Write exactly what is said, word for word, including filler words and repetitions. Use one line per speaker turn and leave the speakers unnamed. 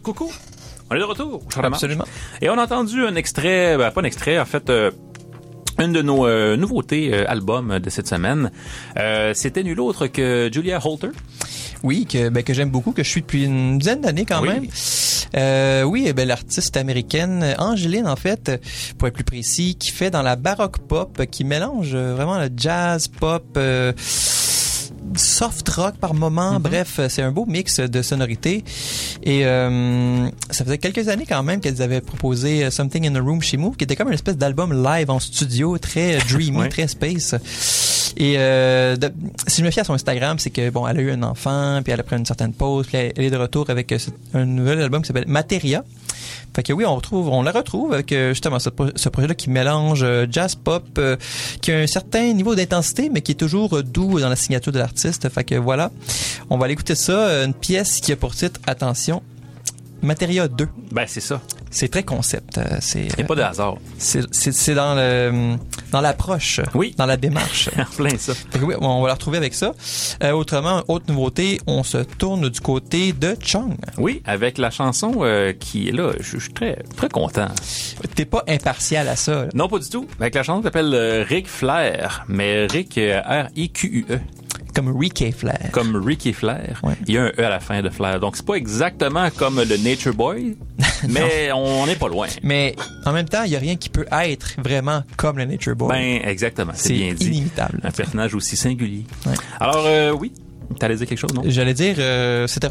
coucou. On est de retour. Charles
Absolument.
Et on a entendu un extrait, ben, pas un extrait, en fait, euh, une de nos euh, nouveautés euh, albums de cette semaine. Euh, c'était nul autre que Julia Holter.
Oui, que ben, que j'aime beaucoup, que je suis depuis une dizaine d'années quand
Oui.
même. Euh, oui, ben l'artiste américaine Angeline, en fait, pour être plus précis, qui fait dans la baroque pop, qui mélange vraiment le jazz, pop, euh, soft rock par moment. Mm-hmm. Bref, c'est un beau mix de sonorités. Et euh, ça faisait quelques années quand même qu'elles avaient proposé Something in the Room She Moved, qui était comme une espèce d'album live en studio, très dreamy, ouais. très space. Et euh, de, si je me fie à son Instagram, c'est que bon, elle a eu un enfant, puis elle a pris une certaine pause, puis elle est de retour avec un nouvel album qui s'appelle Materia. Fait que oui, on retrouve, on la retrouve avec justement ce, ce projet-là qui mélange jazz pop, euh, qui a un certain niveau d'intensité, mais qui est toujours doux dans la signature de l'artiste. Fait que voilà, on va aller écouter ça, une pièce qui a pour titre, attention, Materia deux.
Ben c'est ça.
C'est très concept. C'est,
Il n'y a pas de hasard.
C'est, c'est, c'est dans le, dans l'approche.
Oui.
Dans la démarche.
En plein ça.
Fait que oui, on va la retrouver avec ça. Euh, autrement, autre nouveauté, on se tourne du côté de Chung.
Oui, avec la chanson euh, qui est là, je suis très, très content.
T'es pas impartial à ça, là.
Non, pas du tout. Avec la chanson qui s'appelle euh, Ric Flair, mais Ric euh, R I Q U E.
Comme Ricky Flair.
Comme Ricky Flair.
Ouais.
Il y a un E à la fin de Flair. Donc, c'est pas exactement comme le Nature Boy, mais on n'est pas loin.
Mais en même temps, il y a rien qui peut être vraiment comme le Nature Boy.
Ben, exactement. C'est,
c'est
bien dit.
Inimitable.
Un personnage aussi singulier.
Ouais.
Alors, euh, oui. T'allais dire quelque chose, non?
J'allais dire, euh, c'était